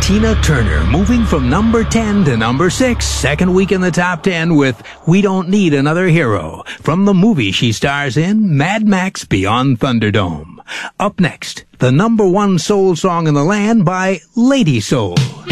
Tina Turner moving from number 10 to number 6, second week in the top 10 with We Don't Need Another Hero from the movie she stars in, Mad Max Beyond Thunderdome. Up next, the number 1 soul song in the land by Lady Soul.